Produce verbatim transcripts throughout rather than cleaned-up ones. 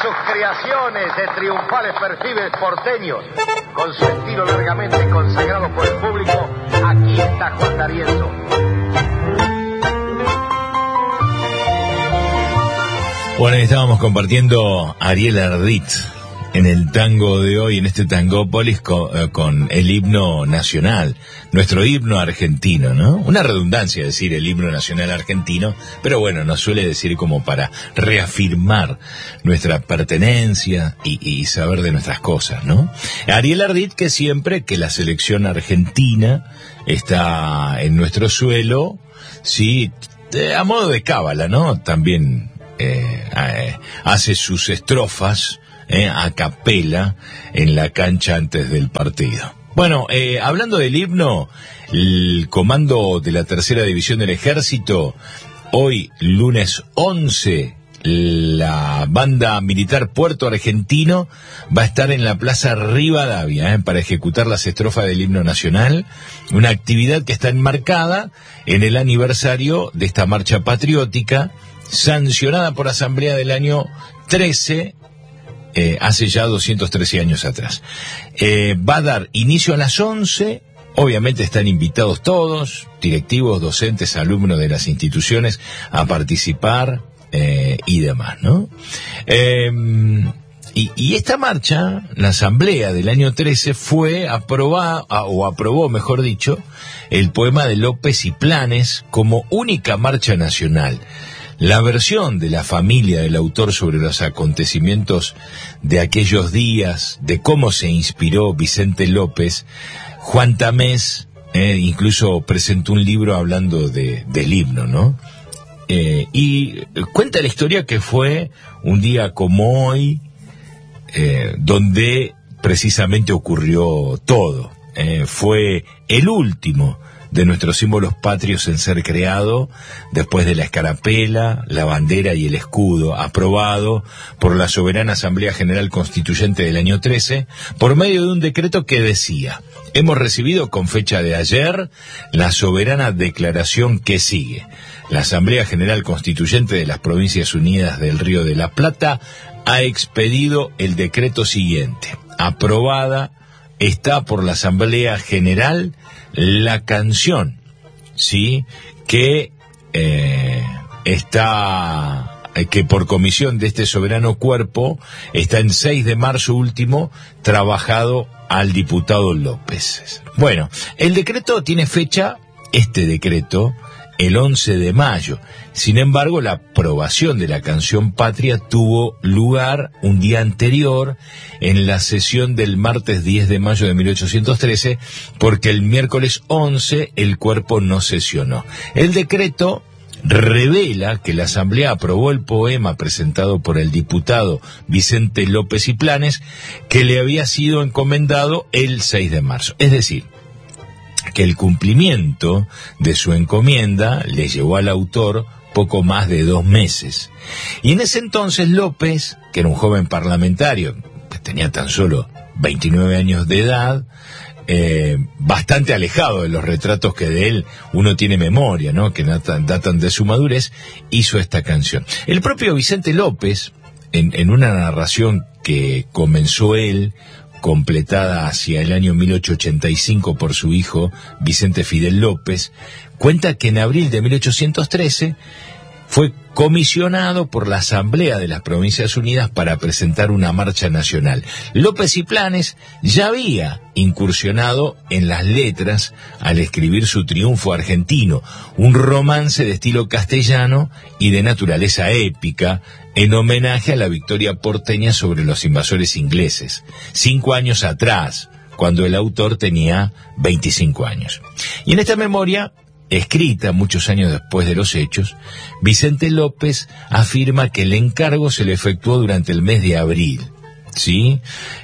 sus creaciones de triunfales perfiles porteños, con su estilo largamente consagrado por el público, aquí está Juan D'Arienzo. Bueno, estábamos compartiendo Ariel Ardit en el tango de hoy, en este Tangópolis, con, eh, con el himno nacional, nuestro himno argentino, ¿no? Una redundancia decir el himno nacional argentino, pero bueno, nos suele decir como para reafirmar nuestra pertenencia y, y saber de nuestras cosas, ¿no? Ariel Ardit, que siempre que la selección argentina está en nuestro suelo, sí, a modo de cábala, ¿no? También eh, eh, hace sus estrofas Eh, a capela en la cancha antes del partido. Bueno, eh, hablando del himno, el comando de la tercera división del ejército, hoy lunes once, la banda militar Puerto Argentino va a estar en la Plaza Rivadavia eh, para ejecutar las estrofas del himno nacional, una actividad que está enmarcada en el aniversario de esta marcha patriótica, sancionada por Asamblea del año trece, Eh, hace ya doscientos trece años atrás. Eh, va a dar inicio a las once, obviamente están invitados todos, directivos, docentes, alumnos de las instituciones, a participar eh, y demás, ¿no? Eh, y, y esta marcha, la asamblea del año trece, fue aprobada, o aprobó, mejor dicho, el poema de López y Planes como única marcha nacional. La versión de la familia del autor sobre los acontecimientos de aquellos días, de cómo se inspiró Vicente López, Juan Tamés eh, incluso presentó un libro hablando de, del himno, ¿no? Eh, y cuenta la historia que fue un día como hoy, eh, donde precisamente ocurrió todo. Eh, fue el último de nuestros símbolos patrios en ser creado, después de la escarapela, la bandera y el escudo, aprobado por la soberana Asamblea General Constituyente del año trece, por medio de un decreto que decía: hemos recibido con fecha de ayer la soberana declaración que sigue. La Asamblea General Constituyente de las Provincias Unidas del Río de la Plata ha expedido el decreto siguiente. Aprobada está por la Asamblea General la canción, ¿sí?, que eh, está, que por comisión de este soberano cuerpo está en seis de marzo último trabajado al diputado López. Bueno, el decreto tiene fecha, este decreto, el once de mayo. Sin embargo, la aprobación de la canción patria tuvo lugar un día anterior, en la sesión del martes diez de mayo de mil ochocientos trece, porque el miércoles once el cuerpo no sesionó. El decreto revela que la Asamblea aprobó el poema presentado por el diputado Vicente López y Planes, que le había sido encomendado el seis de marzo. Es decir, que el cumplimiento de su encomienda le llevó al autor poco más de dos meses. Y en ese entonces López, que era un joven parlamentario, que tenía tan solo veintinueve años de edad, eh, bastante alejado de los retratos que de él uno tiene memoria, ¿no?, que datan, datan de su madurez, hizo esta canción. El propio Vicente López, en, en una narración que comenzó él, completada hacia el año mil ochocientos ochenta y cinco por su hijo Vicente Fidel López, cuenta que en abril de mil ochocientos trece fue comisionado por la Asamblea de las Provincias Unidas para presentar una marcha nacional. López y Planes ya había incursionado en las letras al escribir su Triunfo Argentino, un romance de estilo castellano y de naturaleza épica, en homenaje a la victoria porteña sobre los invasores ingleses, cinco años atrás, cuando el autor tenía veinticinco años. Y en esta memoria, escrita muchos años después de los hechos, Vicente López afirma que el encargo se le efectuó durante el mes de abril, ¿sí?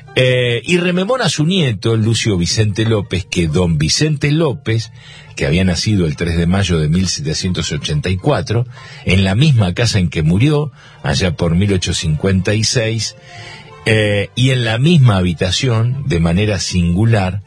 Eh, y rememora a su nieto, Lucio Vicente López, que don Vicente López, que había nacido el tres de mayo de mil setecientos ochenta y cuatro, en la misma casa en que murió, allá por mil ochocientos cincuenta y seis, eh, y en la misma habitación, de manera singular,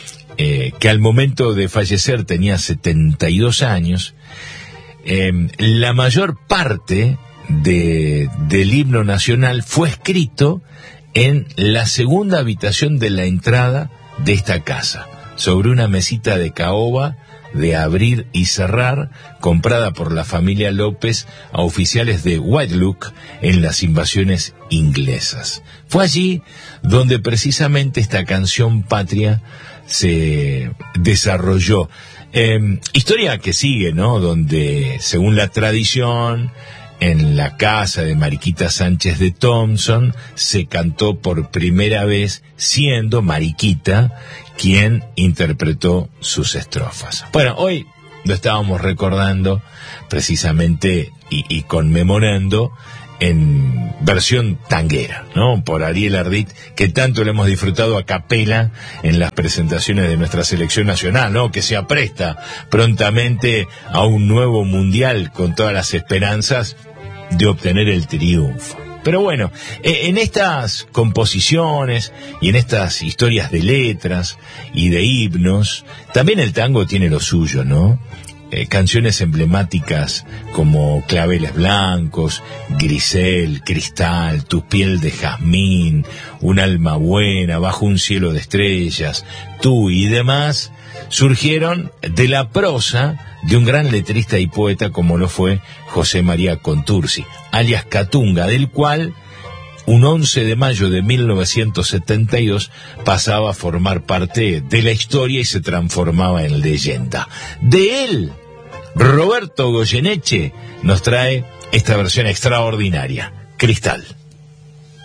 eh, que al momento de fallecer tenía setenta y dos años, eh, la mayor parte de, del himno nacional fue escrito en la segunda habitación de la entrada de esta casa, sobre una mesita de caoba de abrir y cerrar, comprada por la familia López a oficiales de Whitelock en las invasiones inglesas. Fue allí donde precisamente esta canción patria se desarrolló. Eh, historia que sigue, ¿no? Donde, según la tradición, en la casa de Mariquita Sánchez de Thompson se cantó por primera vez, siendo Mariquita quien interpretó sus estrofas. Bueno, hoy lo estábamos recordando precisamente y, y conmemorando en versión tanguera, ¿no? Por Ariel Ardit, que tanto le hemos disfrutado a capela en las presentaciones de nuestra selección nacional, ¿no? Que se apresta prontamente a un nuevo mundial con todas las esperanzas de obtener el triunfo. Pero bueno, en estas composiciones y en estas historias de letras y de himnos, también el tango tiene lo suyo, ¿no? Eh, canciones emblemáticas como Claveles Blancos, Grisel, Cristal, Tu piel de jazmín, Un alma buena, Bajo un cielo de estrellas, Tú y demás, surgieron de la prosa de un gran letrista y poeta como lo fue José María Contursi, alias Catunga, del cual un once de mayo de mil novecientos setenta y dos pasaba a formar parte de la historia y se transformaba en leyenda. De él, Roberto Goyeneche nos trae esta versión extraordinaria, Cristal.